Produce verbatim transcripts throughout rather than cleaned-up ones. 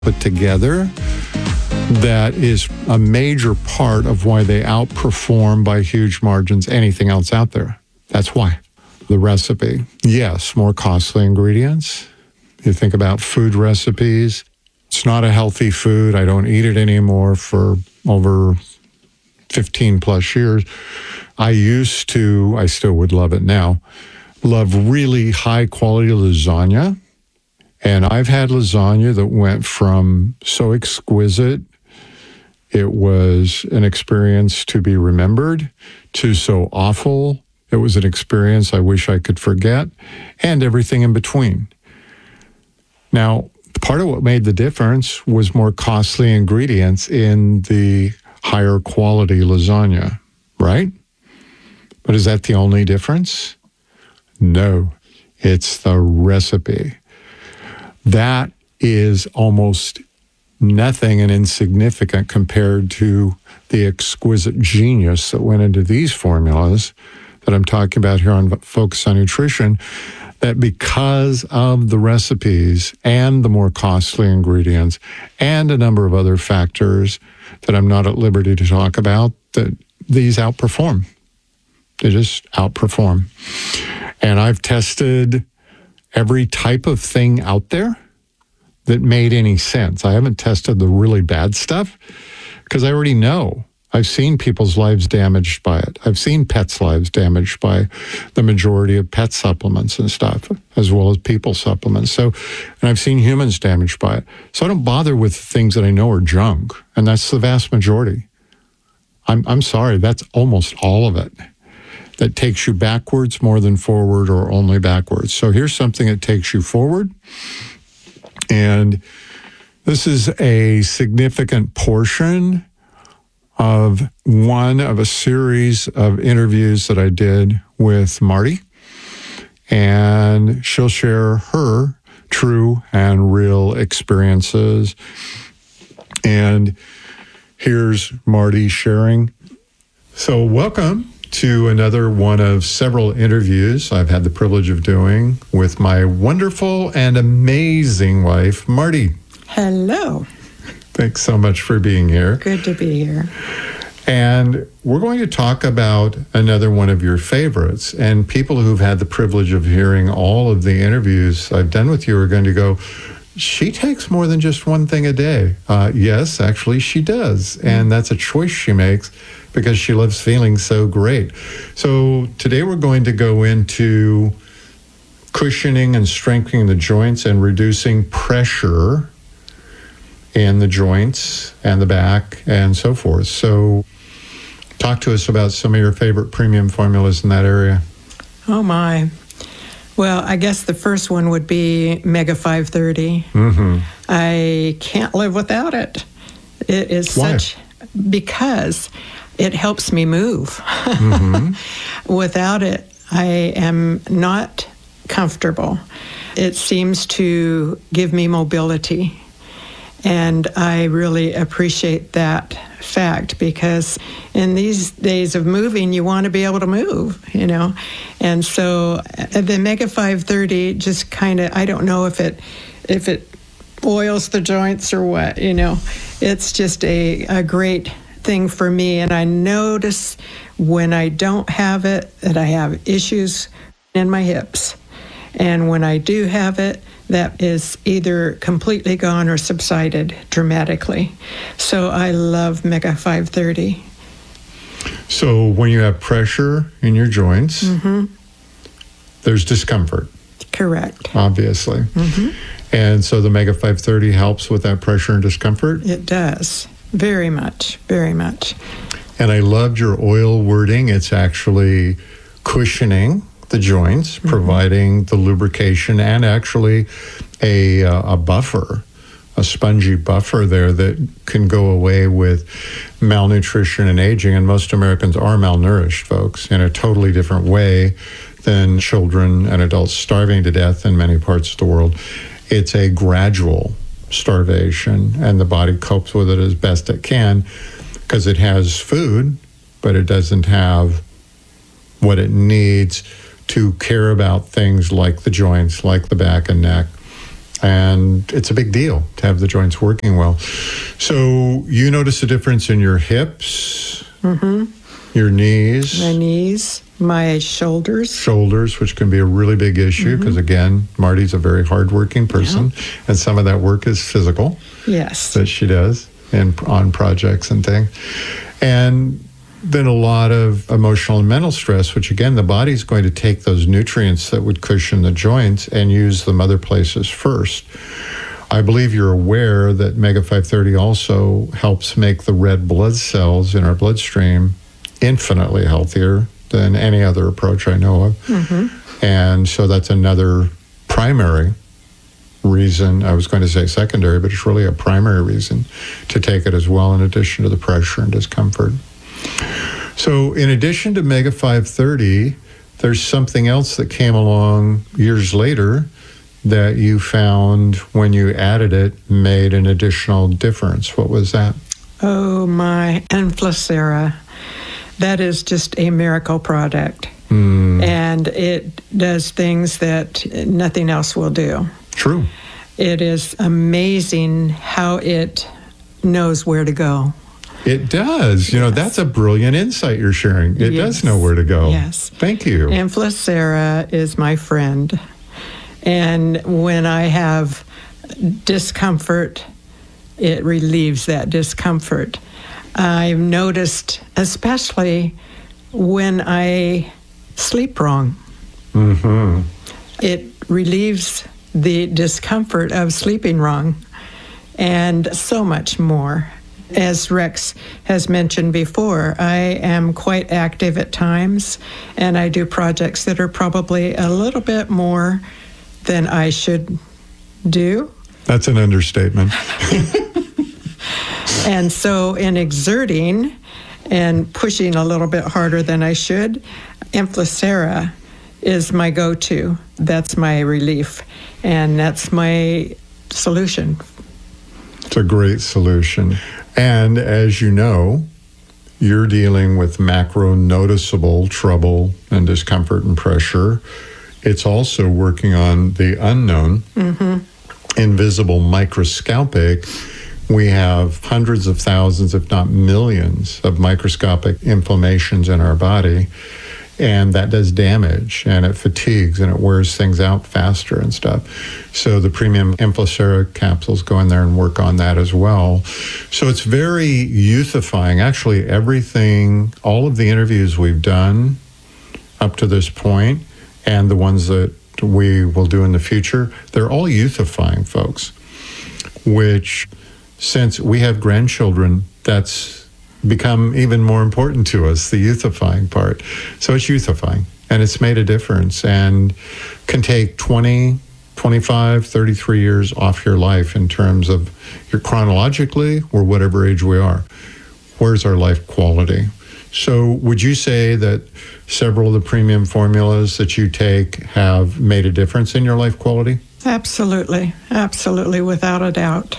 put together that is a major part of why they outperform by huge margins anything else out there. That's why. The recipe. Yes, more costly ingredients. You think about food recipes. It's not a healthy food. I don't eat it anymore for over fifteen plus years. I used to, I still would love it now, love really high quality lasagna. And I've had lasagna that went from so exquisite, it was an experience to be remembered, to so awful, it was an experience I wish I could forget, and everything in between. Now, part of what made the difference was more costly ingredients in the higher quality lasagna, right? But is that the only difference? No, it's the recipe. That is almost nothing and insignificant compared to the exquisite genius that went into these formulas that I'm talking about here on Focus on Nutrition, that because of the recipes and the more costly ingredients and a number of other factors that I'm not at liberty to talk about, that these outperform. They just outperform. And I've tested every type of thing out there that made any sense. I haven't tested the really bad stuff because I already know. I've seen people's lives damaged by it. I've seen pets' lives damaged by the majority of pet supplements and stuff, as well as people supplements. So, and I've seen humans damaged by it. So I don't bother with things that I know are junk, and that's the vast majority. I'm I'm sorry, that's almost all of it. That takes you backwards more than forward, or only backwards. So here's something that takes you forward. And this is a significant portion of one of a series of interviews that I did with Marty. And she'll share her true and real experiences. And here's Marty sharing. So welcome to another one of several interviews I've had the privilege of doing with my wonderful and amazing wife, Marty. Hello. Thanks so much for being here. Good to be here. And we're going to talk about another one of your favorites. And people who've had the privilege of hearing all of the interviews I've done with you are going to go, she takes more than just one thing a day. Uh, yes, actually she does. And that's a choice she makes because she loves feeling so great. So today we're going to go into cushioning and strengthening the joints and reducing pressure in the joints and the back and so forth. So talk to us about some of your favorite premium formulas in that area. Oh my. Well, I guess the first one would be Mega five thirty. Mm-hmm. I can't live without it. It is Why? such, because it helps me move. Mm-hmm. Without it, I am not comfortable. It seems to give me mobility. And I really appreciate that fact, because in these days of moving, you want to be able to move, you know. And so the Mega five thirty just kind of, I don't know if it if it oils the joints or what, you know. It's just a, a great thing for me. And I notice when I don't have it that I have issues in my hips. And when I do have it, that is either completely gone or subsided dramatically. So I love Mega five thirty. So when you have pressure in your joints, Mm-hmm. there's discomfort. Correct. Obviously. Mm-hmm. And so the Mega five thirty helps with that pressure and discomfort? It does. Very much. Very much. And I loved your oil wording. It's actually cushioning the joints, mm-hmm. providing the lubrication and actually a, uh, a buffer, a spongy buffer there that can go away with malnutrition and aging. And most Americans are malnourished, folks, in a totally different way than children and adults starving to death in many parts of the world. It's a gradual starvation, and the body copes with it as best it can because it has food, but it doesn't have what it needs to care about things like the joints, like the back and neck, And it's a big deal to have the joints working well. So you notice a difference in your hips, Mm-hmm. your knees, My knees, my shoulders. shoulders, which can be a really big issue because, again, Marty's a very hardworking person, and some of that work is physical Yes. that she does and on projects and things. And then a lot of emotional and mental stress, which again, the body's going to take those nutrients that would cushion the joints and use them other places first. I believe you're aware that Mega five thirty also helps make the red blood cells in our bloodstream infinitely healthier than any other approach I know of. Mm-hmm. And so that's another primary reason, I was going to say secondary, but it's really a primary reason to take it as well, in addition to the pressure and discomfort. So in addition to Mega five thirty, there's something else that came along years later that you found when you added it made an additional difference. What was that? Oh, my Enflacera. That is just a miracle product. Mm, And it does things that nothing else will do. true. It is amazing how it knows where to go. It does. You know, that's a brilliant insight you're sharing. It Yes. does know where to go. Yes. Thank you. Enflacera is my friend. And when I have discomfort, it relieves that discomfort. I've noticed, especially when I sleep wrong, Mm-hmm. it relieves the discomfort of sleeping wrong and so much more. As Rex has mentioned before, I am quite active at times, and I do projects that are probably a little bit more than I should do. That's an understatement. And so in exerting and pushing a little bit harder than I should, Enflacera is my go-to. That's my relief, and that's my solution. It's a great solution. And as you know, you're dealing with macro noticeable trouble and discomfort and pressure. It's also working on the unknown, Mm-hmm. invisible, microscopic. We have hundreds of thousands, if not millions, of microscopic inflammations in our body. And that does damage, and it fatigues, and it wears things out faster and stuff. So the premium Enflacera capsules go in there and work on that as well. So it's very youthifying. Actually, everything, all of the interviews we've done up to this point, and the ones that we will do in the future, they're all youthifying, folks, which, since we have grandchildren, that's become even more important to us, the youthifying part. So it's youthifying, and it's made a difference, and can take twenty, twenty-five, thirty-three years off your life in terms of your chronologically or whatever age we are. Where's our life quality? So would you say that several of the premium formulas that you take have made a difference in your life quality? Absolutely, absolutely, without a doubt.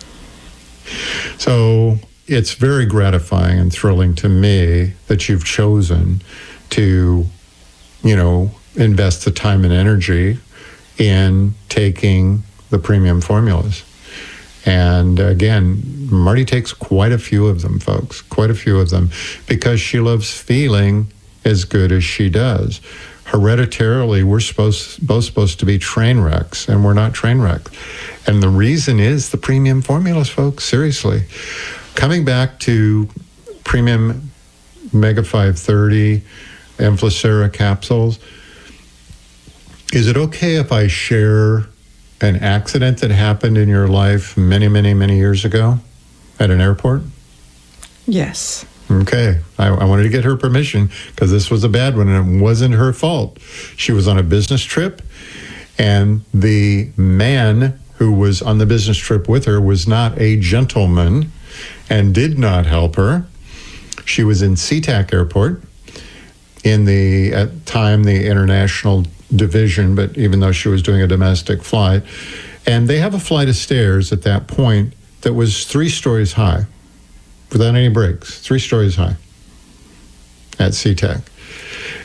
So it's very gratifying and thrilling to me that you've chosen to, you know, invest the time and energy in taking the premium formulas. And again, Marty takes quite a few of them, folks, quite a few of them, because she loves feeling as good as she does. Hereditarily, we're supposed both supposed to be train wrecks, and we're not train wrecks. And the reason is the premium formulas, folks, seriously. Coming back to premium Mega five thirty, Enflacera capsules, is it okay if I share an accident that happened in your life many, many, many years ago at an airport? Yes. Okay. I, I wanted to get her permission because this was a bad one and it wasn't her fault. She was on a business trip, and the man who was on the business trip with her was not a gentleman and did not help her. She was in SeaTac Airport in the, at time, the international division, but even though she was doing a domestic flight. And they have a flight of stairs at that point that was three stories high without any breaks, three stories high at SeaTac.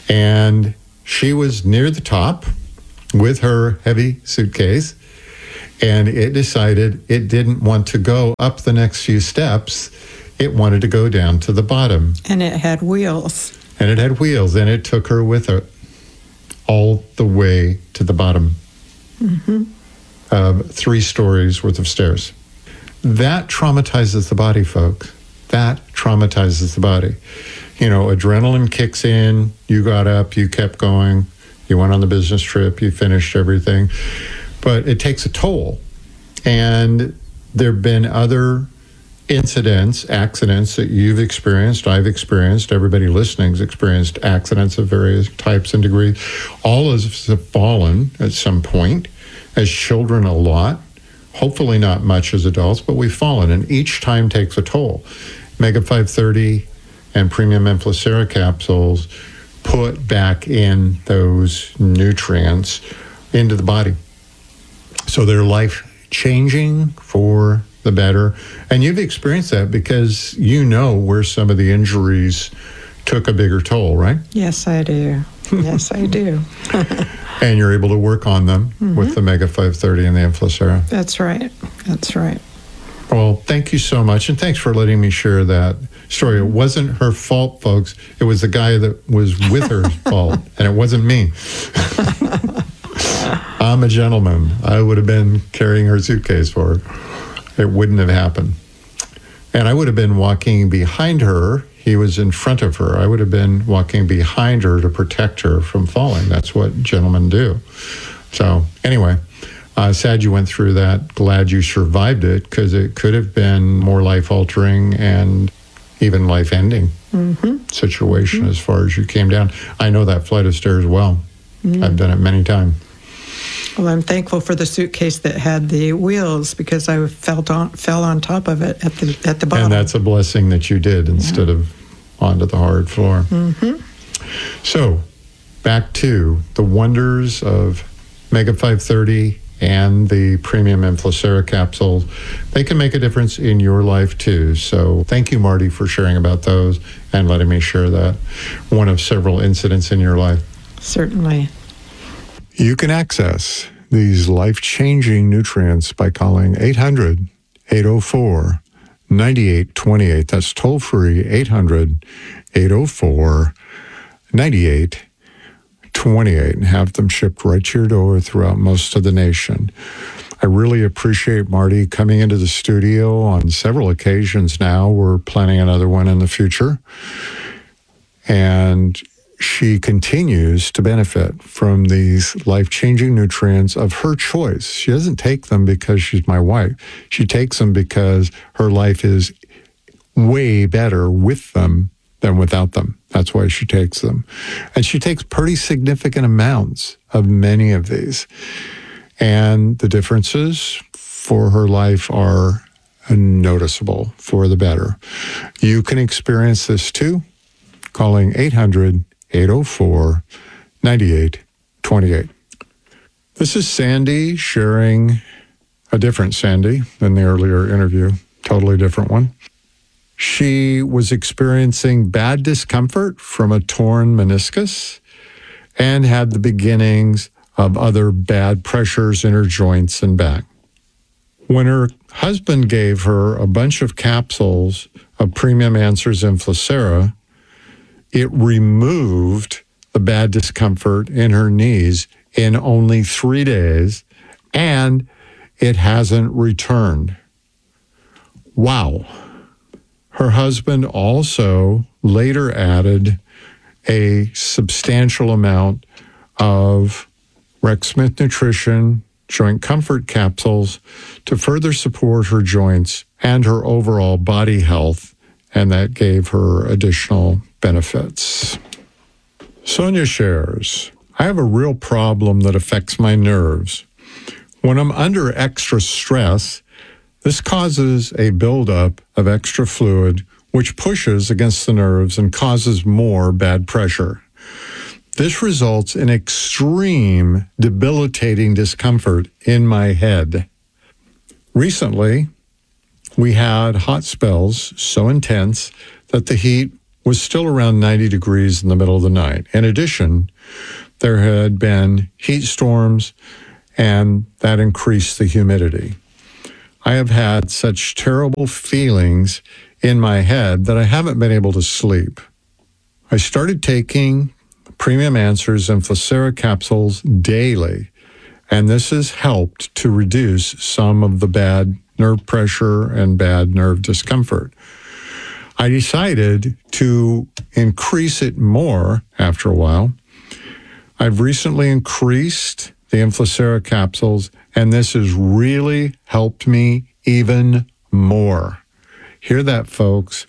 And she was near the top with her heavy suitcase, And it decided it didn't want to go up the next few steps. It wanted to go down to the bottom. And it had wheels. And it had wheels, and it took her with it all the way to the bottom. Mm-hmm. Uh, three stories worth of stairs. That traumatizes the body, folks. That traumatizes the body. You know, adrenaline kicks in. You got up, you kept going. You went on the business trip, you finished everything. But it takes a toll. And there have been other incidents, accidents that you've experienced, I've experienced, everybody listening's experienced accidents of various types and degrees. All of us have fallen at some point, as children a lot, hopefully not much as adults, but we've fallen, and each time takes a toll. Mega five thirty and Premium Emphysera capsules put back in those nutrients into the body. So they're life-changing for the better. And you've experienced that because you know where some of the injuries took a bigger toll, right? Yes, I do. Yes, I do. And you're able to work on them mm-hmm. with the Mega five thirty and the Emphysera. That's right. That's right. Well, thank you so much. And thanks for letting me share that story. It wasn't her fault, folks. It was the guy that was with her's fault. And it wasn't me. I'm a gentleman. I would have been carrying her suitcase for her. It wouldn't have happened. And I would have been walking behind her. He was in front of her. I would have been walking behind her to protect her from falling. That's what gentlemen do. So anyway, uh, sad you went through that. Glad you survived it, because it could have been more life-altering and even life-ending mm-hmm. situation mm-hmm. as far as you came down. I know that flight of stairs well. Mm-hmm. I've done it many times. Well, I'm thankful for the suitcase that had the wheels, because I fell on, fell on top of it at the at the bottom. And that's a blessing that you did instead yeah. of onto the hard floor. Mm-hmm. So, back to the wonders of Mega five thirty and the Premium Emphysera capsules. They can make a difference in your life too. So thank you, Marty, for sharing about those and letting me share that. One of several incidents in your life. Certainly. You can access these life-changing nutrients by calling eight hundred, eight oh four, nine eight two eight. That's toll-free, eight hundred, eight oh four, nine eight two eight, and have them shipped right to your door throughout most of the nation. I really appreciate Marty coming into the studio on several occasions now. We're planning another one in the future. And she continues to benefit from these life-changing nutrients of her choice. She doesn't take them because she's my wife. She takes them because her life is way better with them than without them. That's why she takes them. And she takes pretty significant amounts of many of these. And the differences for her life are noticeable for the better. You can experience this too, calling eight hundred, eight oh four, nine eight two eight. This is Sandy sharing a different Sandy than the earlier interview, totally different one. She was experiencing bad discomfort from a torn meniscus and had the beginnings of other bad pressures in her joints and back. When her husband gave her a bunch of capsules of Premium Answers Emphysera, it removed the bad discomfort in her knees in only three days, and it hasn't returned. Wow. Her husband also later added a substantial amount of Rex Smith Nutrition joint comfort capsules to further support her joints and her overall body health, and that gave her additional benefits. Sonia shares, I have a real problem that affects my nerves. When I'm under extra stress, this causes a buildup of extra fluid, which pushes against the nerves and causes more bad pressure. This results in extreme, debilitating discomfort in my head. Recently, we had hot spells so intense that the heat was still around ninety degrees in the middle of the night. In addition, there had been heat storms and that increased the humidity. I have had such terrible feelings in my head that I haven't been able to sleep. I started taking Premium Answers and Flacera capsules daily, and this has helped to reduce some of the bad nerve pressure and bad nerve discomfort. I decided to increase it more after a while. I've recently increased the Inflacera capsules, and this has really helped me even more. Hear that, folks?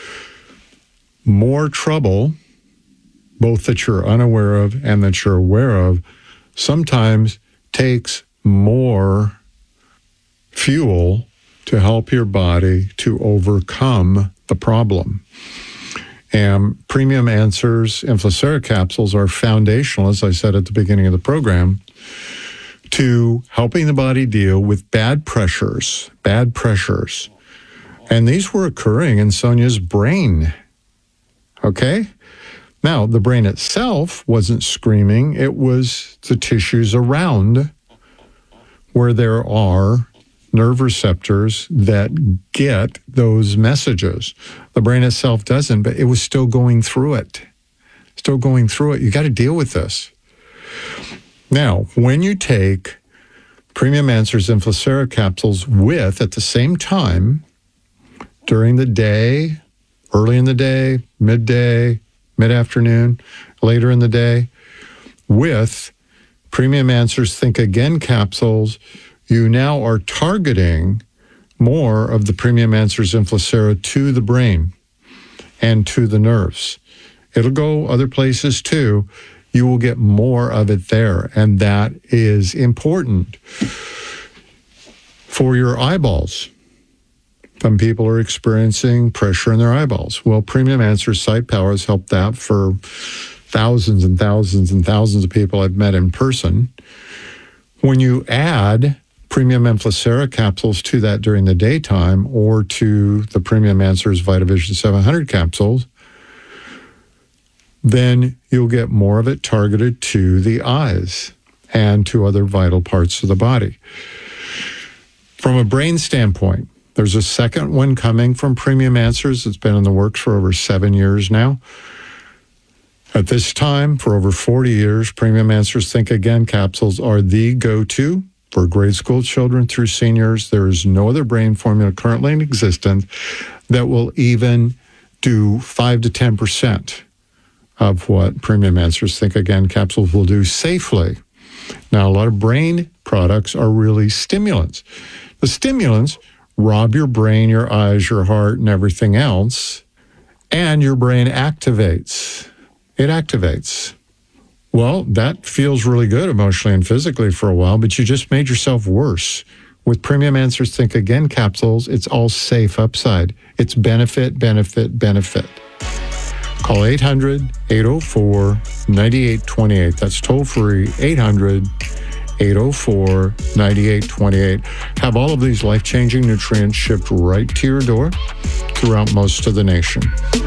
More trouble, both that you're unaware of and that you're aware of, sometimes takes more fuel to help your body to overcome the problem. And Premium Answers Inflacera capsules are foundational, as I said at the beginning of the program, to helping the body deal with bad pressures, bad pressures. And these were occurring in Sonia's brain. Okay? Now, the brain itself wasn't screaming. It was the tissues around where there are nerve receptors that get those messages. The brain itself doesn't, but it was still going through it. Still going through it. You got to deal with this. Now, when you take Premium Answers and Flacera capsules with, at the same time, during the day, early in the day, midday, mid-afternoon, later in the day, with Premium Answers Think Again capsules, you now are targeting more of the Premium Answers Inflacera to the brain and to the nerves. It'll go other places too. You will get more of it there, and that is important for your eyeballs. Some people are experiencing pressure in their eyeballs. Well, Premium Answers Sight Power has helped that for thousands and thousands and thousands of people I've met in person. When you add Premium Inflacera capsules to that during the daytime, or to the Premium Answers VitaVision seven hundred capsules, then you'll get more of it targeted to the eyes and to other vital parts of the body. From a brain standpoint, there's a second one coming from Premium Answers. It's been in the works for over seven years now. At this time, for over forty years, Premium Answers Think Again capsules are the go-to for grade school children through seniors. There is no other brain formula currently in existence that will even do five to ten percent of what Premium Answers Think Again capsules will do safely. Now, a lot of brain products are really stimulants. The stimulants rob your brain, your eyes, your heart, and everything else, and your brain activates. It activates. Well, that feels really good emotionally and physically for a while, but you just made yourself worse. With Premium Answers Think Again capsules, it's all safe upside. It's benefit, benefit, benefit. Call eight hundred, eight oh four, nine eight two eight. That's toll free, eight hundred, eight oh four, nine eight two eight. Have all of these life-changing nutrients shipped right to your door throughout most of the nation.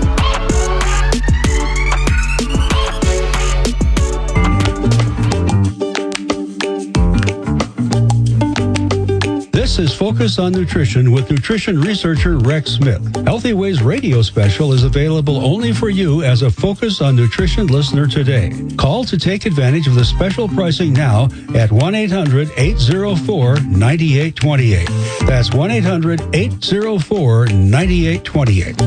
This is Focus on Nutrition with nutrition researcher Rex Smith. Healthy Ways radio special is available only for you as a Focus on Nutrition listener today. Call to take advantage of the special pricing now at one eight hundred, eight oh four, nine eight two eight. That's one eight hundred, eight oh four, nine eight two eight.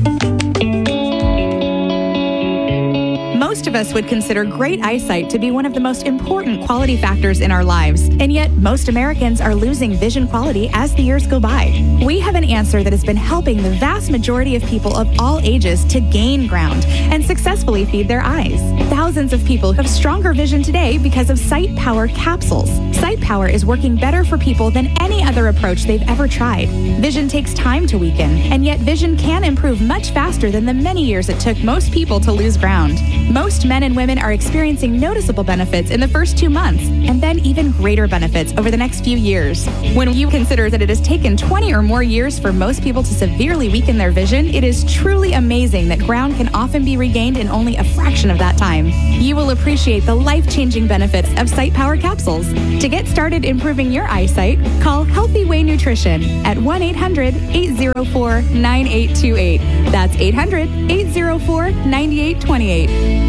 Most of us would consider great eyesight to be one of the most important quality factors in our lives, and yet most Americans are losing vision quality as the years go by. We have an answer that has been helping the vast majority of people of all ages to gain ground and successfully feed their eyes. Thousands of people have stronger vision today because of Sight Power capsules. Sight Power is working better for people than any other approach they've ever tried. Vision takes time to weaken, and yet vision can improve much faster than the many years it took most people to lose ground. Most Most men and women are experiencing noticeable benefits in the first two months, and then even greater benefits over the next few years. When you consider that it has taken twenty or more years for most people to severely weaken their vision, it is truly amazing that ground can often be regained in only a fraction of that time. You will appreciate the life-changing benefits of Sight Power capsules. To get started improving your eyesight, call Healthy Way Nutrition at one eight hundred, eight oh four, nine eight two eight. That's eight hundred, eight oh four, nine eight two eight.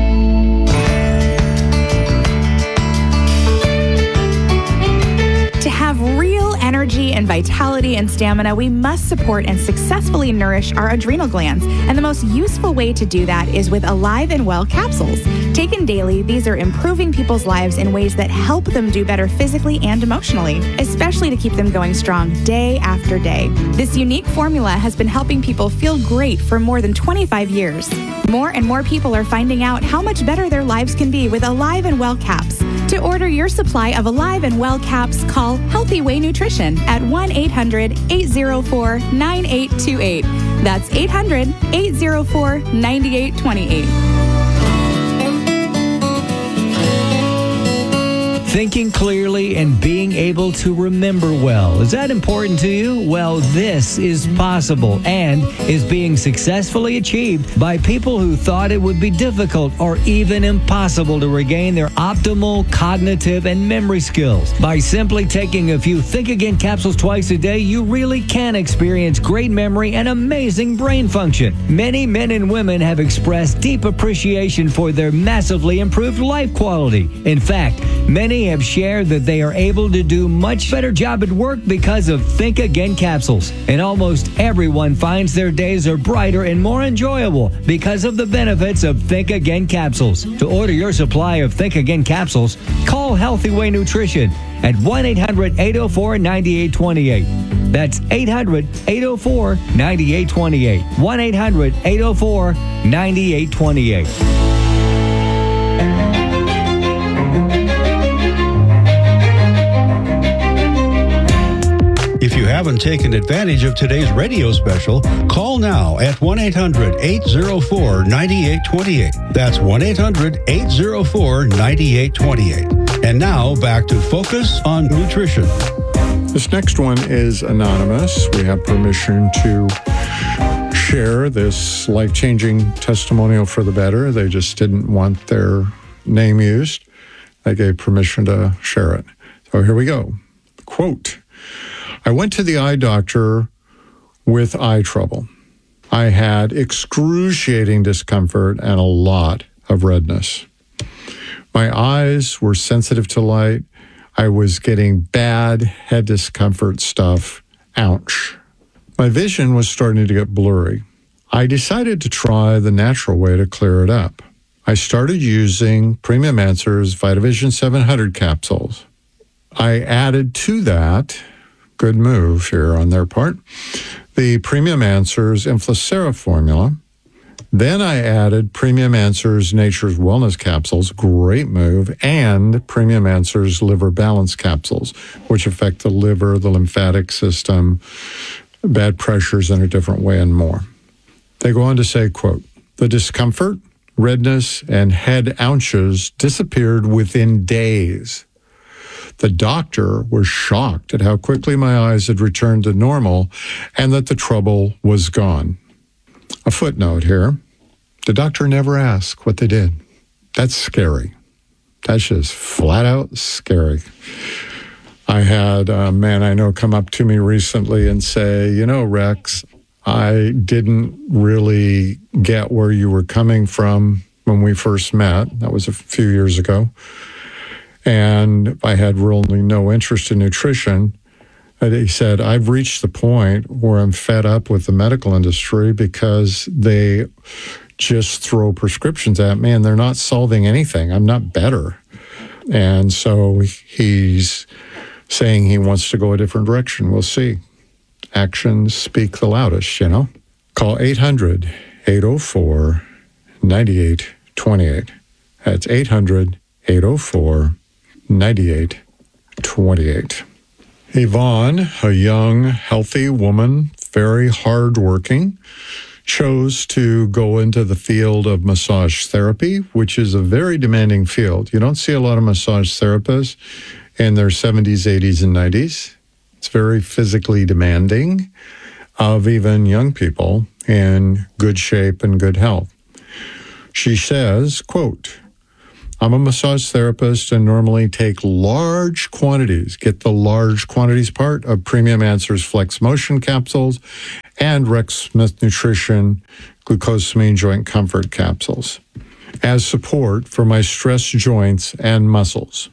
To have real energy and vitality and stamina, we must support and successfully nourish our adrenal glands. And the most useful way to do that is with Alive and Well capsules. Taken daily, these are improving people's lives in ways that help them do better physically and emotionally, especially to keep them going strong day after day. This unique formula has been helping people feel great for more than twenty-five years. More and more people are finding out how much better their lives can be with Alive and Well caps. To order your supply of Alive and Well caps, call Healthy Way Nutrition at one eight hundred, eight oh four, nine eight two eight. That's eight hundred, eight oh four, nine eight two eight. Thinking clearly and being able to remember well. Is that important to you? Well, this is possible and is being successfully achieved by people who thought it would be difficult or even impossible to regain their optimal cognitive and memory skills. By simply taking a few Think Again capsules twice a day, you really can experience great memory and amazing brain function. Many men and women have expressed deep appreciation for their massively improved life quality. In fact, many have shared that they are able to do much better job at work because of Think Again capsules. And almost everyone finds their days are brighter and more enjoyable because of the benefits of Think Again capsules. To order your supply of Think Again capsules, call Healthy Way Nutrition at one eight hundred, eight oh four, nine eight two eight. That's eight hundred, eight oh four, nine eight two eight. one eight hundred, eight oh four, nine eight two eight. If you haven't taken advantage of today's radio special, call now at one eight hundred, eight oh four, nine eight two eight. That's one eight hundred, eight oh four, nine eight two eight. And now back to Focus on Nutrition. This next one is anonymous. We have permission to share this life-changing testimonial for the better. They just didn't want their name used. They gave permission to share it. So here we go. Quote, I went to the eye doctor with eye trouble. I had excruciating discomfort and a lot of redness. My eyes were sensitive to light. I was getting bad head discomfort stuff. Ouch. My vision was starting to get blurry. I decided to try the natural way to clear it up. I started using Premium Answers Vitavision seven hundred capsules. I added to that, good move here on their part, the Premium Answers Inflacera formula. Then I added Premium Answers Nature's Wellness capsules, great move, and Premium Answers Liver Balance capsules, which affect the liver, the lymphatic system, bad pressures in a different way, and more. They go on to say, quote, the discomfort, redness, and head ouches disappeared within days. The doctor was shocked at how quickly my eyes had returned to normal and that the trouble was gone. A footnote here. The doctor never asked what they did. That's scary. That's just flat out scary. I had a man I know come up to me recently and say, you know, Rex, I didn't really get where you were coming from when we first met. That was a few years ago. And I had really no interest in nutrition. And he said, I've reached the point where I'm fed up with the medical industry because they just throw prescriptions at me and they're not solving anything. I'm not better. And so he's saying he wants to go a different direction. We'll see. Actions speak the loudest, you know. Call eight hundred, eight oh four, nine eight two eight. That's eight hundred, eight oh four, nine eight two eight. Yvonne, a young, healthy woman, very hardworking. chose to go into the field of massage therapy, which is a very demanding field. You don't see a lot of massage therapists in their seventies, eighties, and nineties. It's very physically demanding of even young people in good shape and good health. She says, quote, I'm a massage therapist and normally take large quantities, get the large quantities part of Premium Answers Flex Motion capsules and Rex Smith Nutrition glucosamine joint comfort capsules as support for my stressed joints and muscles.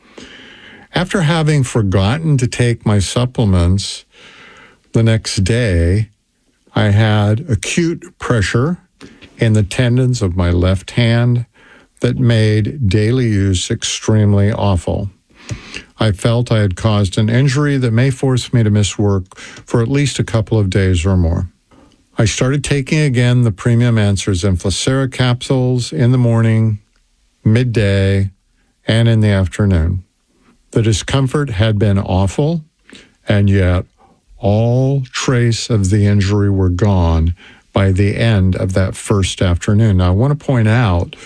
After having forgotten to take my supplements the next day, I had acute pressure in the tendons of my left hand that made daily use extremely awful. I felt I had caused an injury that may force me to miss work for at least a couple of days or more. I started taking again the Premium Answers Inflacera capsules in the morning, midday, and in the afternoon. The discomfort had been awful, and yet all trace of the injury were gone by the end of that first afternoon. Now, I want to point out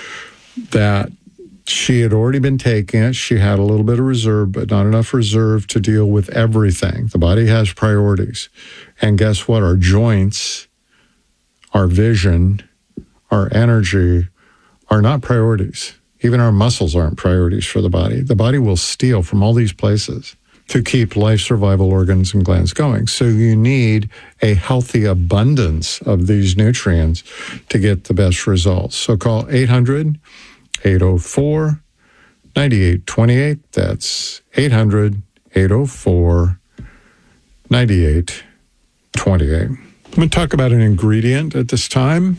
that she had already been taking it. She had a little bit of reserve, but not enough reserve to deal with everything. The body has priorities. And guess what? Our joints, our vision, our energy are not priorities. Even our muscles aren't priorities for the body. The body will steal from all these places to keep life survival organs and glands going. So you need a healthy abundance of these nutrients to get the best results. So call eight hundred, eight oh four, nine eight two eight. That's eight hundred, eight oh four, nine eight two eight. I'm going to talk about an ingredient at this time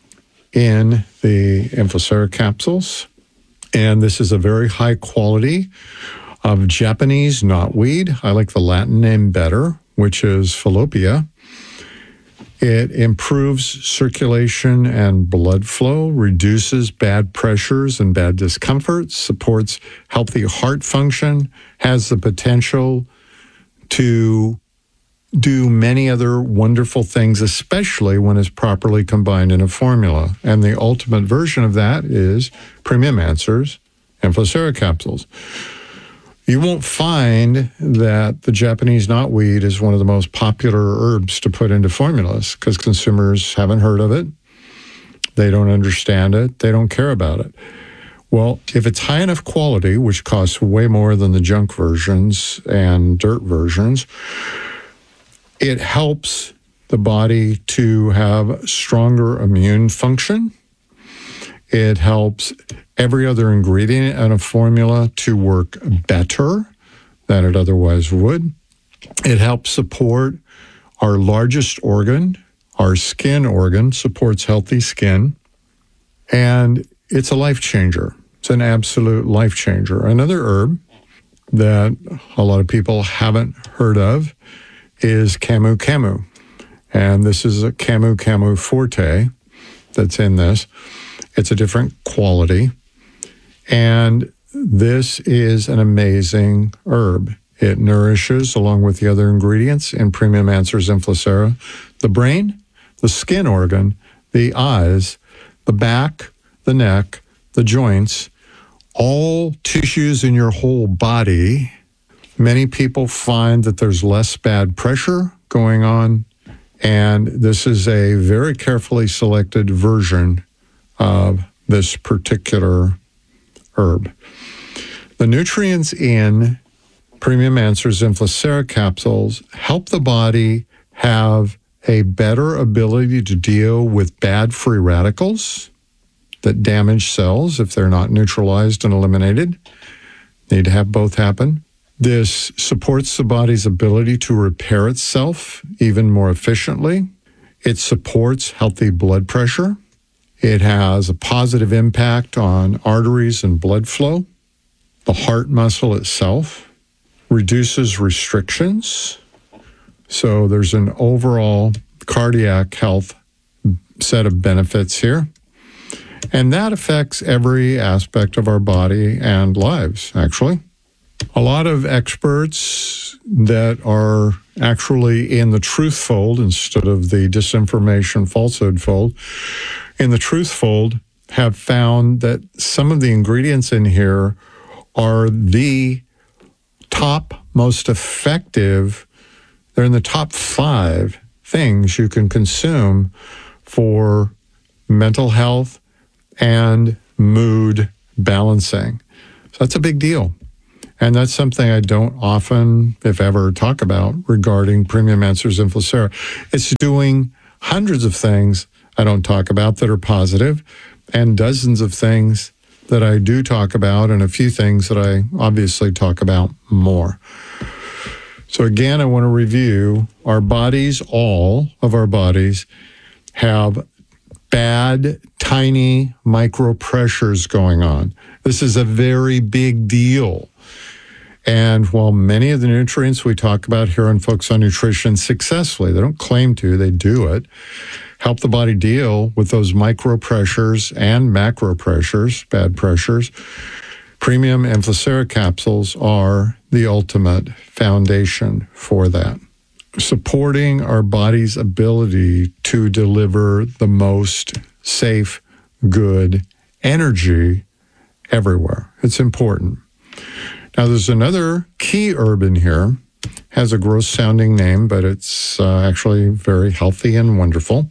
in the Inflacera capsules. And this is a very high quality of Japanese knotweed. I like the Latin name better, which is Fallopeia. It improves circulation and blood flow, reduces bad pressures and bad discomfort, supports healthy heart function, has the potential to do many other wonderful things, especially when it's properly combined in a formula. And the ultimate version of that is Premium Answers Inflacera capsules. You won't find that the Japanese knotweed is one of the most popular herbs to put into formulas because consumers haven't heard of it. They don't understand it. They don't care about it. Well, if it's high enough quality, which costs way more than the junk versions and dirt versions, it helps the body to have stronger immune function. It helps every other ingredient in a formula to work better than it otherwise would. It helps support our largest organ, our skin organ, supports healthy skin. And it's a life changer. It's an absolute life changer. Another herb that a lot of people haven't heard of is Camu Camu. And this is a Camu Camu Forte that's in this. It's a different quality. And this is an amazing herb. It nourishes, along with the other ingredients in Premium Answers Inflacera, the brain, the skin organ, the eyes, the back, the neck, the joints, all tissues in your whole body. Many people find that there's less bad pressure going on, and this is a very carefully selected version of this particular herb. The nutrients in Premium Answers Inflacera capsules help the body have a better ability to deal with bad free radicals that damage cells if they're not neutralized and eliminated. Need to have both happen. This supports the body's ability to repair itself even more efficiently. It supports healthy blood pressure. It has a positive impact on arteries and blood flow. The heart muscle itself reduces restrictions. So there's an overall cardiac health set of benefits here. And that affects every aspect of our body and lives, actually. A lot of experts that are actually in the truth fold instead of the disinformation falsehood fold, in the truth fold have found that some of the ingredients in here are the top most effective. They're in the top five things you can consume for mental health and mood balancing. So that's a big deal. And that's something I don't often, if ever, talk about regarding Premium Answers and Flacera. It's doing hundreds of things I don't talk about that are positive, and dozens of things that I do talk about, and a few things that I obviously talk about more. So again, I want to review our bodies, all of our bodies have bad, tiny micro pressures going on. This is a very big deal. And while many of the nutrients we talk about here on Focus on Nutrition successfully, they don't claim to, they do it, help the body deal with those micro pressures and macro pressures, bad pressures. Premium and Flacera capsules are the ultimate foundation for that, supporting our body's ability to deliver the most safe, good energy everywhere. It's important. Now, there's another key herb in here. Has a gross sounding name, but it's uh, actually very healthy and wonderful.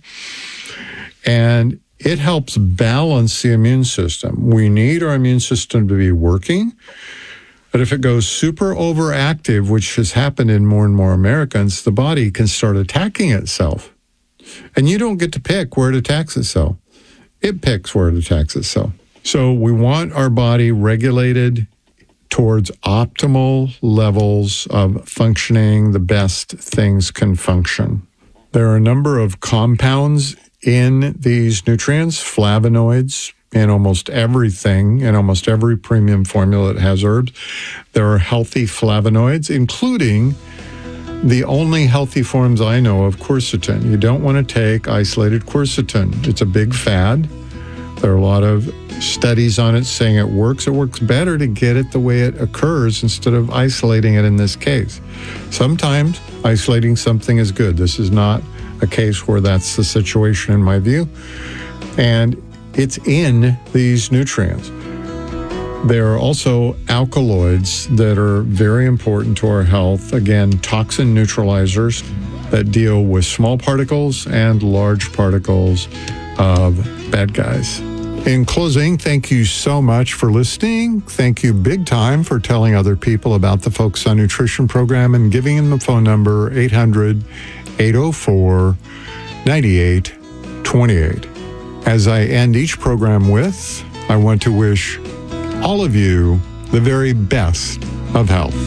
And it helps balance the immune system. We need our immune system to be working, but if it goes super overactive, which has happened in more and more Americans, the body can start attacking itself. And you don't get to pick where it attacks itself. It picks where it attacks itself. So we want our body regulated towards optimal levels of functioning, the best things can function. There are a number of compounds in these nutrients, flavonoids, in almost everything, in almost every premium formula that has herbs. There are healthy flavonoids, including the only healthy forms I know of quercetin. You don't want to take isolated quercetin. It's a big fad. There are a lot of studies on it saying it works. It works better to get it the way it occurs instead of isolating it in this case. Sometimes isolating something is good. This is not a case where that's the situation in my view. And it's in these nutrients. There are also alkaloids that are very important to our health. Again, toxin neutralizers that deal with small particles and large particles of bad guys. In closing, thank you so much for listening. Thank you big time for telling other people about the Focus on Nutrition program and giving them the phone number eight hundred, eight oh four, nine eight two eight. As I end each program with, I want to wish all of you the very best of health.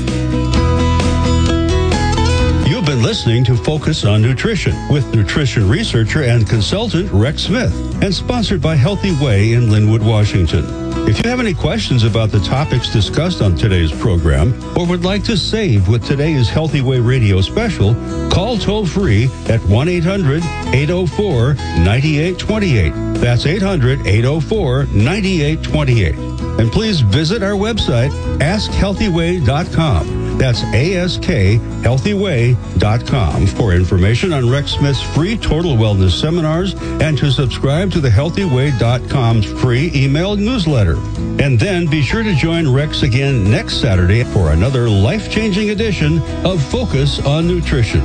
You've been listening to Focus on Nutrition with nutrition researcher and consultant Rex Smith, and sponsored by Healthy Way in Linwood, Washington. If you have any questions about the topics discussed on today's program, or would like to save with today's Healthy Way radio special, call toll-free at one eight hundred, eight oh four, nine eight two eight. That's eight hundred, eight oh four, nine eight two eight. And please visit our website, ask healthy way dot com. That's A S K healthy way dot com for information on Rex Smith's free total wellness seminars and to subscribe to the healthy way dot com's free email newsletter. And then be sure to join Rex again next Saturday for another life-changing edition of Focus on Nutrition.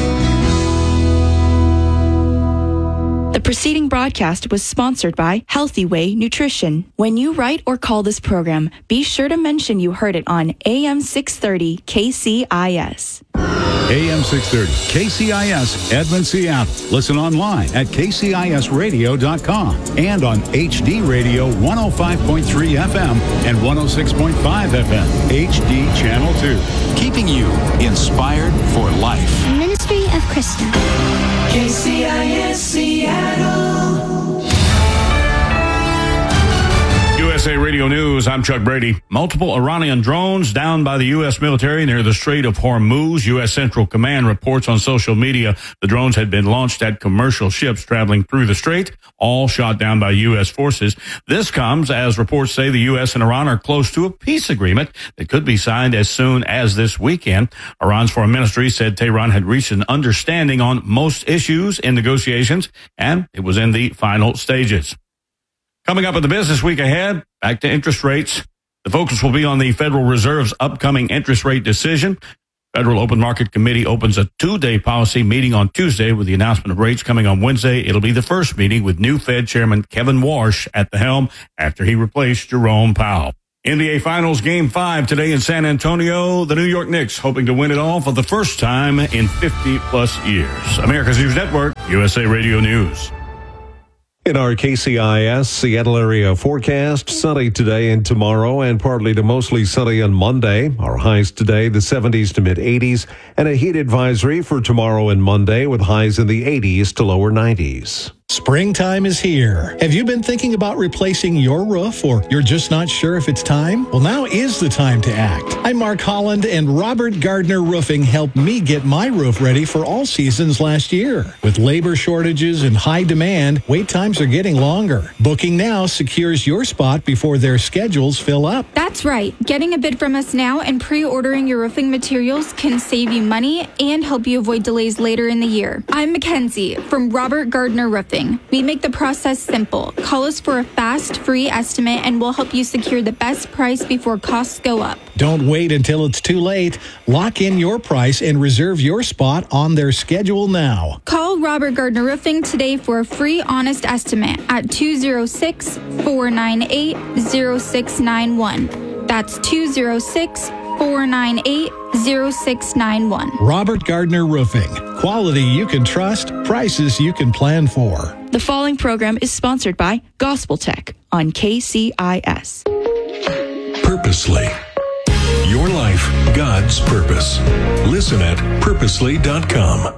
The preceding broadcast was sponsored by Healthy Way Nutrition. When you write or call this program, be sure to mention you heard it on A M six thirty K C I S. A M six thirty K C I S, Edmond, Seattle. Listen online at K C I S radio dot com and on H D Radio one oh five point three F M and one oh six point five F M, H D Channel two. Keeping you inspired for life. Ministry of Krista. K C I S Seattle. U S S A Radio News, I'm Chuck Brady. Multiple Iranian drones down by the U S military near the Strait of Hormuz. U S Central Command reports on social media the drones had been launched at commercial ships traveling through the strait, all shot down by U S forces. This comes as reports say the U S and Iran are close to a peace agreement that could be signed as soon as this weekend. Iran's foreign ministry said Tehran had reached an understanding on most issues in negotiations, and it was in the final stages. Coming up in the business week ahead, back to interest rates. The focus will be on the Federal Reserve's upcoming interest rate decision. Federal Open Market Committee opens a two-day policy meeting on Tuesday with the announcement of rates coming on Wednesday. It'll be the first meeting with new Fed Chairman Kevin Warsh at the helm after he replaced Jerome Powell. N B A Finals Game five today in San Antonio. The New York Knicks hoping to win it all for the first time in fifty-plus years. America's News Network, U S A Radio News. In our K C I S Seattle area forecast, sunny today and tomorrow and partly to mostly sunny on Monday. Our highs today, the seventies to mid eighties, and a heat advisory for tomorrow and Monday with highs in the eighties to lower nineties. Springtime is here. Have you been thinking about replacing your roof, or you're just not sure if it's time? Well, now is the time to act. I'm Mark Holland, and Robert Gardner Roofing helped me get my roof ready for all seasons last year. With labor shortages and high demand, wait times are getting longer. Booking now secures your spot before their schedules fill up. That's right. Getting a bid from us now and pre-ordering your roofing materials can save you money and help you avoid delays later in the year. I'm Mackenzie from Robert Gardner Roofing. We make the process simple. Call us for a fast, free estimate, and we'll help you secure the best price before costs go up. Don't wait until it's too late. Lock in your price and reserve your spot on their schedule now. Call Robert Gardner Roofing today for a free, honest estimate at two oh six, four nine eight, oh six nine one. That's two oh six, four nine eight, oh six nine one. Robert Gardner Roofing. Quality you can trust, prices you can plan for. The following program is sponsored by Gospel Tech on K C I S. Purposely. Your life, God's purpose. Listen at purposely dot com.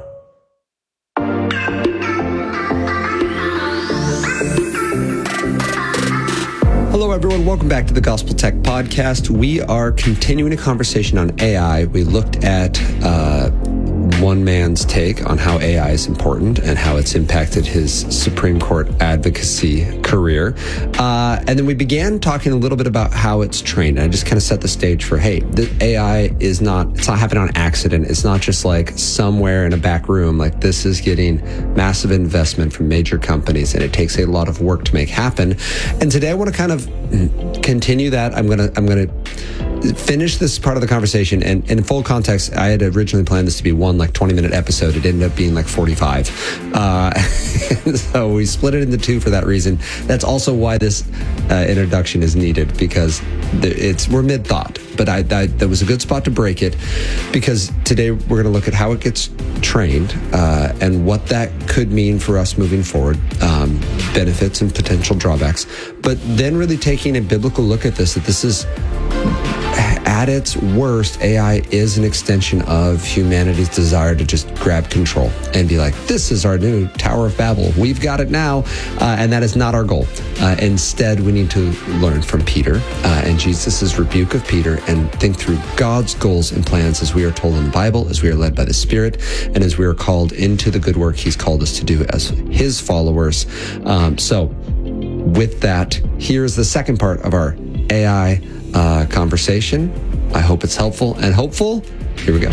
Hello, everyone. Welcome back to the Gospel Tech Podcast. We are continuing a conversation on A I. We looked at uh, one man's take on how A I is important and how it's impacted his Supreme Court advocacy career. Uh, and then we began talking a little bit about how it's trained. And I just kind of set the stage for, hey, the A I is not, it's not happening on accident. It's not just like somewhere in a back room. Like, this is getting massive investment from major companies, and it takes a lot of work to make happen. And today I want to kind of continue that. I'm going to, I'm going to finish this part of the conversation. And, and in full context, I had originally planned this to be one like twenty minute episode. It ended up being like forty-five. Uh, so we split it into two for that reason. That's also why this uh, introduction is needed, because it's we're mid thought. But I, I that was a good spot to break it, because today we're going to look at how it gets trained uh, and what that could mean for us moving forward, um, benefits and potential drawbacks. But then really taking a biblical look at this, that this is, at its worst, A I is an extension of humanity's desire to just grab control and be like, this is our new Tower of Babel. We've got it now. Uh, and that is not our goal. Uh, instead, we need to learn from Peter uh, and Jesus' rebuke of Peter and think through God's goals and plans as we are told in the Bible, as we are led by the Spirit, and as we are called into the good work he's called us to do as his followers. Um, so with that, here's the second part of our A I Uh, conversation. I hope it's helpful and hopeful. Here we go.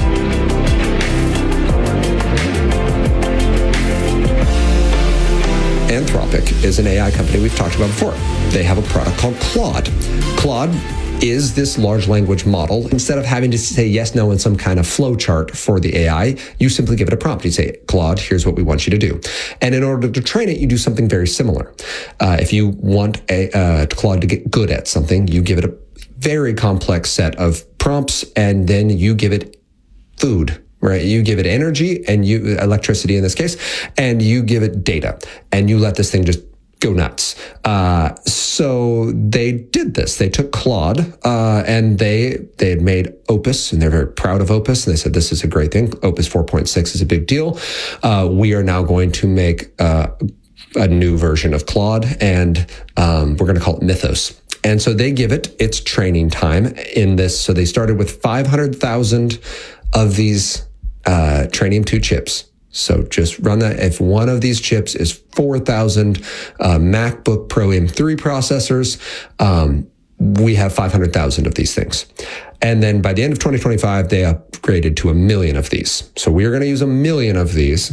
Anthropic is an A I company we've talked about before. They have a product called Claude. Claude is this large language model. Instead of having to say yes, no in some kind of flow chart for the A I, you simply give it a prompt. You say, Claude, here's what we want you to do. And in order to train it, you do something very similar. Uh, if you want a uh, Claude to get good at something, you give it a very complex set of prompts, and then you give it food, right? You give it energy and you electricity in this case, and you give it data, and you let this thing just go nuts. Uh, so they did this. They took Claude, uh, and they, they had made Opus, and they're very proud of Opus. And they said, this is a great thing. Opus four point six is a big deal. Uh, we are now going to make, uh, a new version of Claude, and, um, we're going to call it Mythos. And so they give it its training time in this. So they started with five hundred thousand of these uh, Trainium two chips. So just run that. If one of these chips is four thousand uh, MacBook Pro M three processors, um, we have five hundred thousand of these things. And then by the end of twenty twenty-five, they upgraded to a million of these. So we are going to use a million of these.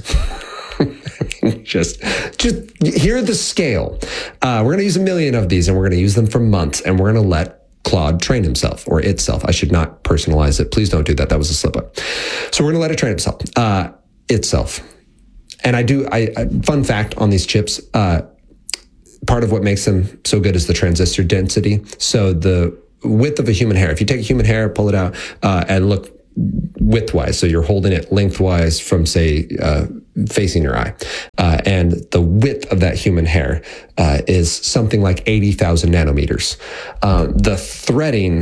just, just hear the scale. Uh, we're going to use a million of these, and we're going to use them for months, and we're going to let Claude train himself, or itself. I should not personalize it. Please don't do that. That was a slip up. So we're going to let it train itself. Uh, itself. And I do, I, I fun fact on these chips, uh, part of what makes them so good is the transistor density. So the width of a human hair, if you take a human hair, pull it out, uh, and look widthwise, so you're holding it lengthwise from, say, uh, facing your eye, uh, and the width of that human hair uh, is something like eighty thousand nanometers. Uh, the threading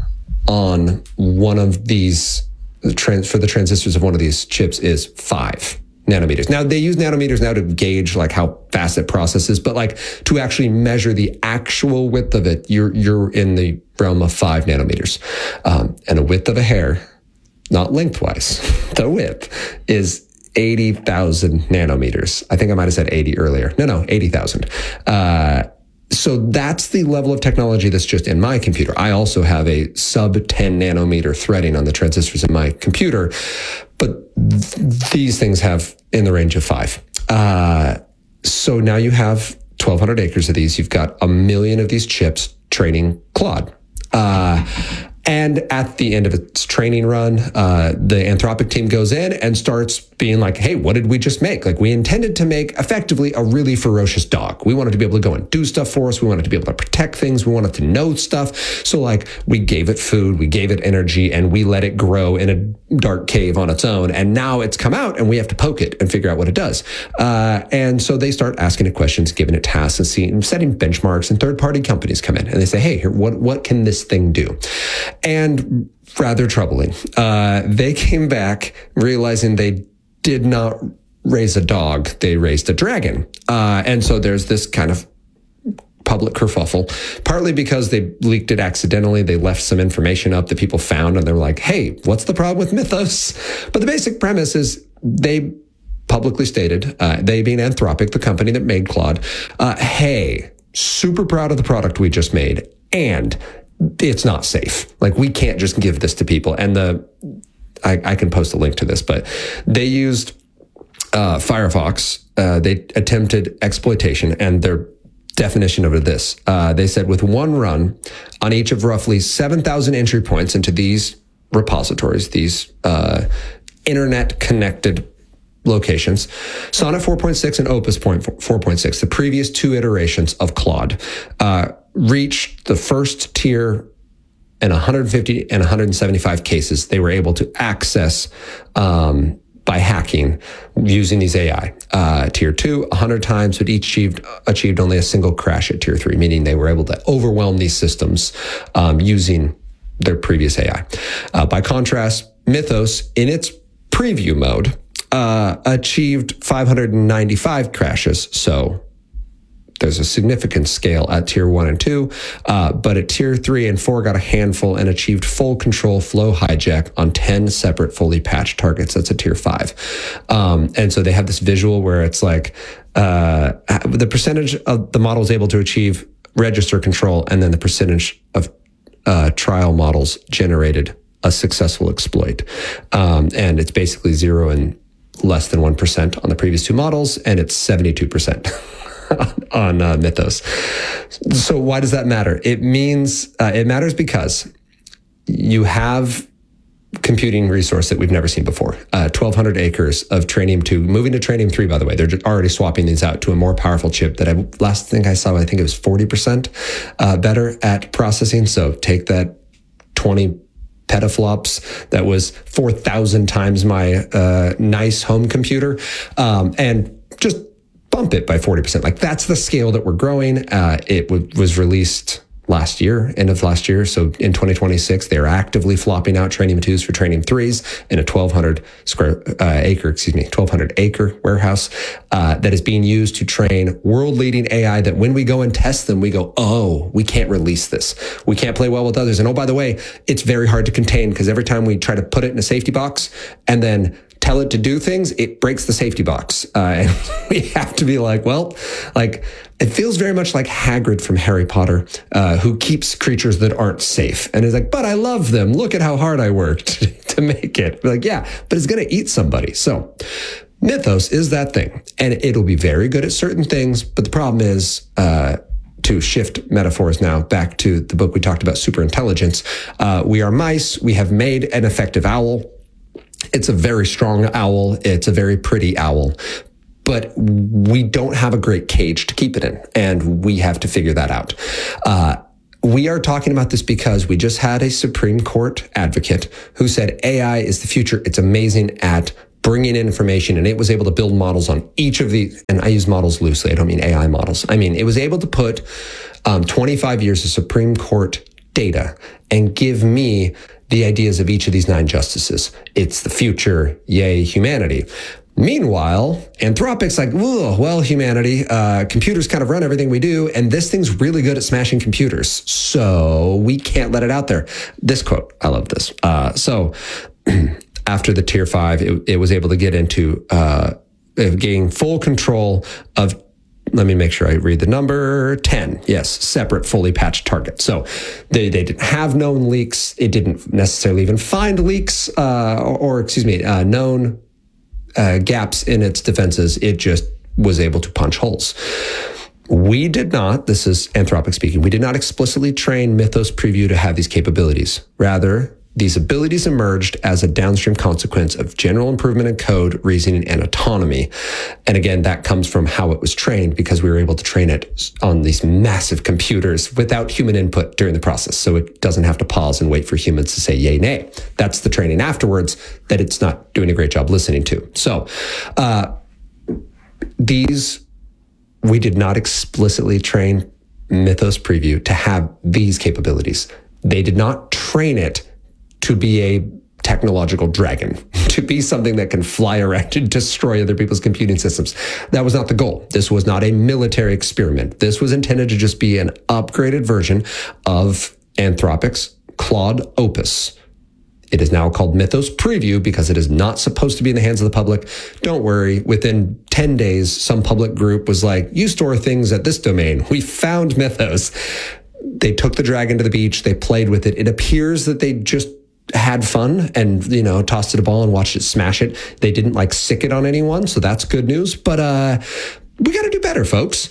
on one of these, trans- for the transistors of one of these chips is five nanometers. Now, they use nanometers now to gauge like how fast it processes, but like to actually measure the actual width of it, you're you're in the realm of five nanometers. Um, and a width of a hair, not lengthwise, the width is eighty thousand nanometers. I think I might have said eighty earlier. No, no, eighty thousand. Uh, so that's the level of technology that's just in my computer. I also have a sub ten nanometer threading on the transistors in my computer, but th- these things have in the range of five. Uh, so now you have twelve hundred acres of these. You've got a million of these chips training Claude. Uh, And at the end of its training run, uh, the Anthropic team goes in and starts being like, hey, what did we just make? Like, we intended to make effectively a really ferocious dog. We wanted to be able to go and do stuff for us. We wanted to be able to protect things. We wanted to know stuff. So like, we gave it food, we gave it energy, and we let it grow in a dark cave on its own. And now it's come out and we have to poke it and figure out what it does. Uh, and so they start asking it questions, giving it tasks, and seeing, setting benchmarks, and third-party companies come in and they say, hey, here, what, what can this thing do? And rather troubling, uh, they came back realizing they did not raise a dog, they raised a dragon. Uh, and so there's this kind of public kerfuffle, partly because they leaked it accidentally. They left some information up that people found, and they were like, hey, what's the problem with Mythos? But the basic premise is they publicly stated, uh, they being Anthropic, the company that made Claude, uh, hey, super proud of the product we just made, and it's not safe. Like, we can't just give this to people. And the, I, I can post a link to this, but they used uh, Firefox. Uh, they attempted exploitation, and their definition of this, uh, they said with one run on each of roughly seven thousand entry points into these repositories, these uh, internet connected locations, Sonnet four point six and Opus four point six, the previous two iterations of Claude, uh, reached the first tier in one hundred fifty and one hundred seventy-five cases. They were able to access um, by hacking using these A I. Uh, tier two, one hundred times, but each achieved, achieved only a single crash at tier three, meaning they were able to overwhelm these systems um, using their previous A I. Uh, by contrast, Mythos, in its preview mode, uh, achieved five hundred ninety-five crashes. So there's a significant scale at tier one and two, uh, but at tier three and four got a handful and achieved full control flow hijack on ten separate fully patched targets. That's a tier five. Um, and so they have this visual where it's like uh, the percentage of the models able to achieve register control, and then the percentage of uh, trial models generated a successful exploit. Um, and it's basically zero and less than one percent on the previous two models, and it's seventy-two percent. on uh, Mythos. So why does that matter? It means, uh, it matters because you have computing resource that we've never seen before. Uh, twelve hundred acres of Trainium two, moving to Trainium three, by the way. They're already swapping these out to a more powerful chip that I, last thing I saw, I think it was forty percent uh, better at processing. So take that twenty petaflops, that was four thousand times my uh, nice home computer, um, and just bump it by forty percent. Like, that's the scale that we're growing. Uh, it w- was released last year, end of last year. So in twenty twenty-six, they're actively flopping out Trainium twos for Trainium threes in a twelve hundred square uh, acre, excuse me, twelve hundred acre warehouse uh, that is being used to train world leading A I that when we go and test them, we go, oh, we can't release this. We can't play well with others. And oh, by the way, it's very hard to contain because every time we try to put it in a safety box and then tell it to do things, it breaks the safety box. Uh, and we have to be like, well, like, it feels very much like Hagrid from Harry Potter, uh, who keeps creatures that aren't safe. And is like, but I love them. Look at how hard I worked to make it. We're like, yeah, but it's going to eat somebody. So Mythos is that thing. And it'll be very good at certain things. But the problem is, uh, to shift metaphors now back to the book we talked about, Superintelligence. Uh, we are mice. We have made an effective owl. It's a very strong owl. It's a very pretty owl. But we don't have a great cage to keep it in. And we have to figure that out. Uh, we are talking about this because we just had a Supreme Court advocate who said A I is the future. It's amazing at bringing in information. And it was able to build models on each of the, and I use models loosely. I don't mean A I models. I mean, it was able to put um, twenty-five years of Supreme Court data and give me the ideas of each of these nine justices. It's the future, yay, humanity. Meanwhile, Anthropic's like, well, humanity, uh, computers kind of run everything we do, and this thing's really good at smashing computers, so we can't let it out there. This quote, I love this. Uh, so after the tier five, it, it was able to get into uh, gaining full control of, let me make sure I read the number, ten. Yes, separate, fully patched targets. So they, they didn't have known leaks. It didn't necessarily even find leaks uh, or, or, excuse me, uh, known uh, gaps in its defenses. It just was able to punch holes. We did not, this is Anthropic speaking, we did not explicitly train Mythos Preview to have these capabilities. Rather, these abilities emerged as a downstream consequence of general improvement in code, reasoning, and autonomy. And again, that comes from how it was trained because we were able to train it on these massive computers without human input during the process. So it doesn't have to pause and wait for humans to say yay, nay. That's the training afterwards that it's not doing a great job listening to. So uh, these, we did not explicitly train Mythos Preview to have these capabilities. They did not train it to be a technological dragon, to be something that can fly around and destroy other people's computing systems. That was not the goal. This was not a military experiment. This was intended to just be an upgraded version of Anthropic's Claude Opus. It is now called Mythos Preview because it is not supposed to be in the hands of the public. Don't worry. Within ten days, some public group was like, you store things at this domain. We found Mythos. They took the dragon to the beach. They played with it. It appears that they just had fun and, you know, tossed it a ball and watched it smash it. They didn't like sick it on anyone. So that's good news. But uh, we got to do better, folks.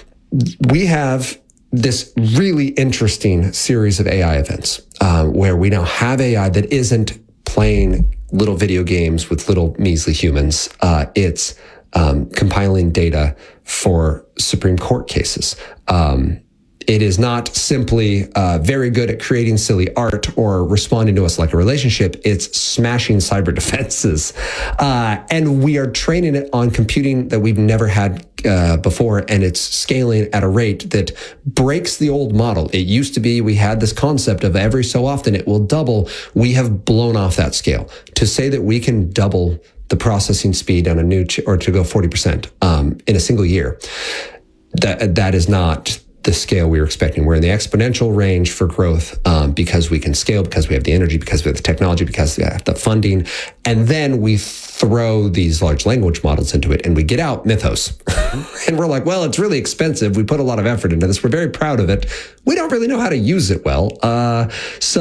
We have this really interesting series of A I events uh, where we now have A I that isn't playing little video games with little measly humans. Uh, it's um, compiling data for Supreme Court cases. Um, It is not simply uh, very good at creating silly art or responding to us like a relationship. It's smashing cyber defenses. Uh, and we are training it on computing that we've never had uh, before. And it's scaling at a rate that breaks the old model. It used to be we had this concept of every so often it will double. We have blown off that scale. To say that we can double the processing speed on a new ch- or to go forty percent um, in a single year, that that is not the scale we were expecting. We're in the exponential range for growth um, because we can scale, because we have the energy, because we have the technology, because we have the funding. And then we throw these large language models into it and we get out Mythos. And we're like, well, it's really expensive. We put a lot of effort into this. We're very proud of it. We don't really know how to use it well. Uh,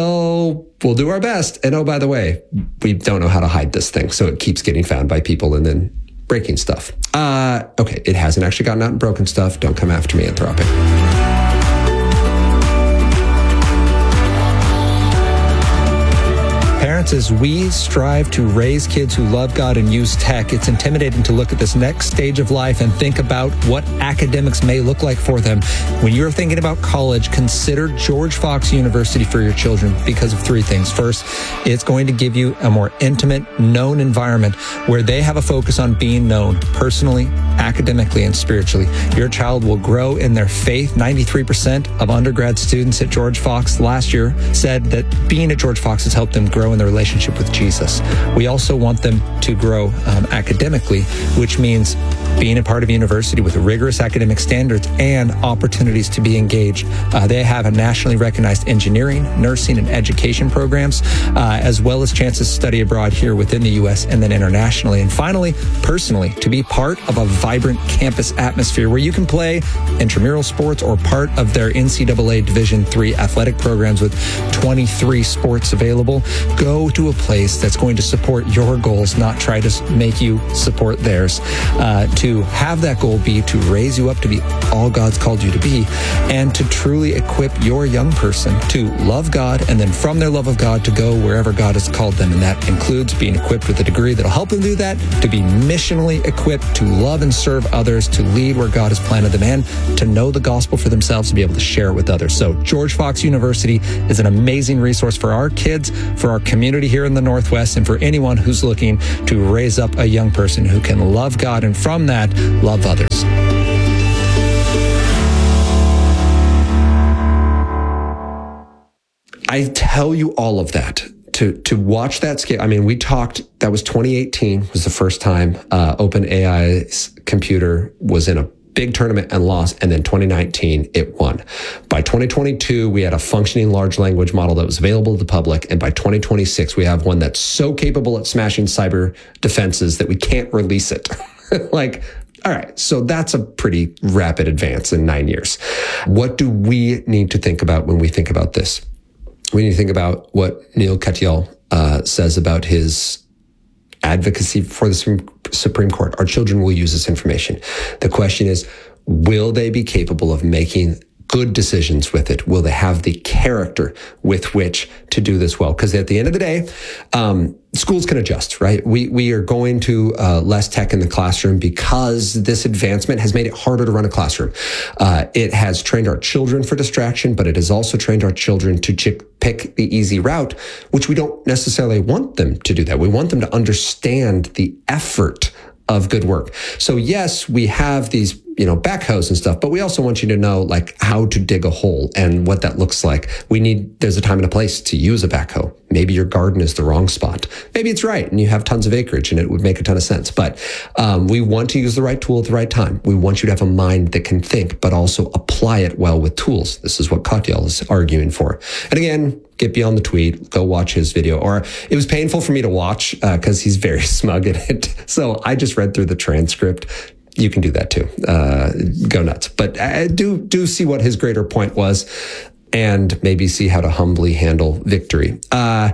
so we'll do our best. And oh, by the way, we don't know how to hide this thing. So it keeps getting found by people and then breaking stuff. Uh, okay, it hasn't actually gotten out and broken stuff. Don't come after me, Anthropic. as we strive to raise kids who love God and use tech, it's intimidating to look at this next stage of life and think about what academics may look like for them. When you're thinking about college, consider George Fox University for your children because of three things. First, it's going to give you a more intimate, known environment where they have a focus on being known personally, academically, and spiritually. Your child will grow in their faith. ninety-three percent of undergrad students at George Fox last year said that being at George Fox has helped them grow in their relationship with Jesus. We also want them to grow um, academically, which means being a part of a university with rigorous academic standards and opportunities to be engaged. Uh, they have a nationally recognized engineering, nursing, and education programs, uh, as well as chances to study abroad here within the U S and then internationally. And finally, personally, to be part of a vibrant campus atmosphere where you can play intramural sports or part of their N C double A Division three athletic programs with twenty-three sports available. Go to a place that's going to support your goals, not try to make you support theirs. Uh, to have that goal be to raise you up to be all God's called you to be, and to truly equip your young person to love God, and then from their love of God to go wherever God has called them. And that includes being equipped with a degree that'll help them do that, to be missionally equipped to love and serve others, to lead where God has planted them, and to know the gospel for themselves, to be able to share it with others. So George Fox University is an amazing resource for our kids, for our community here in the Northwest, and for anyone who's looking to raise up a young person who can love God and from that, love others. I tell you all of that to to watch that scale. I mean, we talked, that was twenty eighteen was the first time uh, OpenAI's computer was in a big tournament and lost, and then twenty nineteen it won. By twenty twenty-two, we had a functioning large language model that was available to the public, and by twenty twenty-six, we have one that's so capable at smashing cyber defenses that we can't release it. Like, all right, so that's a pretty rapid advance in nine years. What do we need to think about when we think about this? We need to think about what Neil Katyal uh, says about his advocacy for the Supreme Court. Our children will use this information. The question is, will they be capable of making good decisions with it? Will they have the character with which to do this well? Because at the end of the day, um, schools can adjust, right? We we are going to uh, less tech in the classroom because this advancement has made it harder to run a classroom. Uh, it has trained our children for distraction, but it has also trained our children to ch- pick the easy route, which we don't necessarily want them to do that. We want them to understand the effort of good work. So yes, we have these, you know, backhoes and stuff, but we also want you to know like how to dig a hole and what that looks like. We need, there's a time and a place to use a backhoe. Maybe your garden is the wrong spot. Maybe it's right and you have tons of acreage and it would make a ton of sense. But um, we want to use the right tool at the right time. We want you to have a mind that can think, but also apply it well with tools. This is what Katyal is arguing for. And again, get beyond the tweet, go watch his video. Or it was painful for me to watch because uh, he's very smug in it. So I just read through the transcript. You can do that too. Uh, go nuts. But uh, do do see what his greater point was, and maybe see how to humbly handle victory. Uh,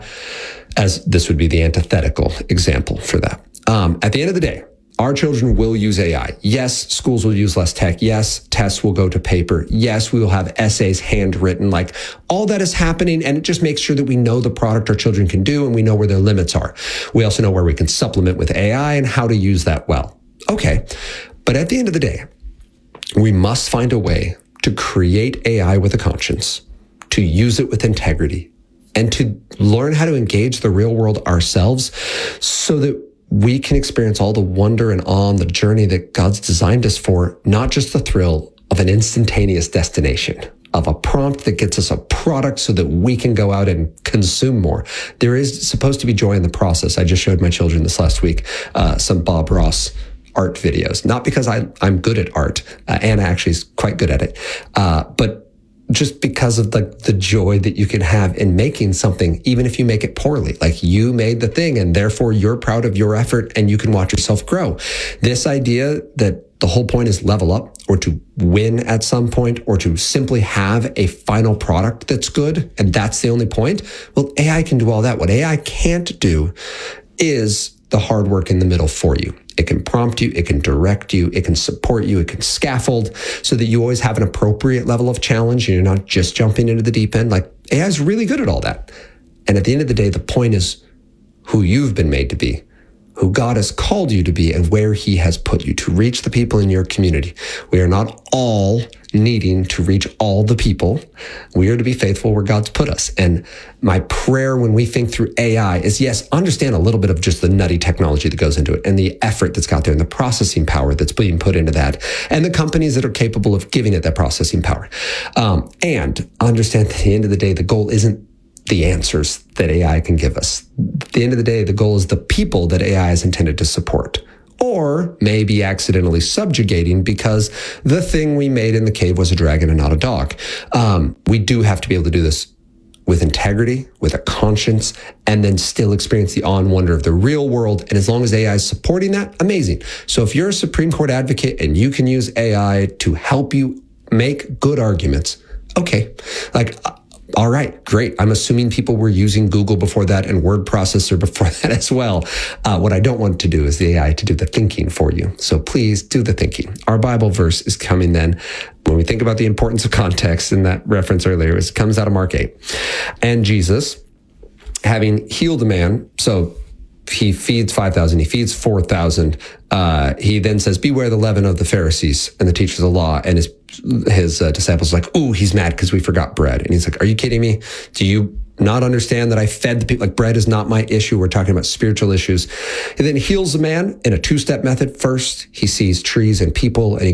as this would be the antithetical example for that. Um, at the end of the day, our children will use A I. Yes, schools will use less tech. Yes, tests will go to paper. Yes, we will have essays handwritten. Like all that is happening, and it just makes sure that we know the product our children can do and we know where their limits are. We also know where we can supplement with A I and how to use that well. Okay, but at the end of the day, we must find a way to create A I with a conscience, to use it with integrity, and to learn how to engage the real world ourselves so that we can experience all the wonder and awe on the journey that God's designed us for, not just the thrill of an instantaneous destination, of a prompt that gets us a product so that we can go out and consume more. There is supposed to be joy in the process. I just showed my children this last week, uh, some Bob Ross art videos, not because I, I'm good at art. Uh, Anna actually is quite good at it. Uh, but just because of the, the joy that you can have in making something, even if you make it poorly. Like you made the thing and therefore you're proud of your effort and you can watch yourself grow. This idea that the whole point is level up or to win at some point or to simply have a final product that's good and that's the only point. Well, A I can do all that. What A I can't do is the hard work in the middle for you. It can prompt you, it can direct you, it can support you, it can scaffold so that you always have an appropriate level of challenge and you're not just jumping into the deep end. Like A I is really good at all that. And at the end of the day, the point is, who you've been made to be, who God has called you to be, and where he has put you to reach the people in your community. We are not all needing to reach all the people. We are to be faithful where God's put us. And my prayer when we think through A I is, yes, understand a little bit of just the nutty technology that goes into it and the effort that's got there and the processing power that's being put into that and the companies that are capable of giving it that processing power. Um, and understand that at the end of the day, the goal isn't the answers that A I can give us. At the end of the day, the goal is the people that A I is intended to support, or maybe accidentally subjugating because the thing we made in the cave was a dragon and not a dog. Um, we do have to be able to do this with integrity, with a conscience, and then still experience the awe and wonder of the real world. And as long as A I is supporting that, amazing. So if you're a Supreme Court advocate and you can use A I to help you make good arguments, okay, like, all right, great. I'm assuming people were using Google before that and word processor before that as well. Uh, what I don't want to do is the A I to do the thinking for you. So please do the thinking. Our Bible verse is coming then. When we think about the importance of context in that reference earlier, it comes out of Mark eight. And Jesus, having healed a man, so he feeds five thousand, he feeds four thousand. Uh, he then says, beware the leaven of the Pharisees and the teachers of the law. And his his uh, disciples are like, ooh, he's mad because we forgot bread. And he's like, are you kidding me? Do you not understand that I fed the people? Like, bread is not my issue. We're talking about spiritual issues. And then heals the man in a two-step method. First, he sees trees and people, and he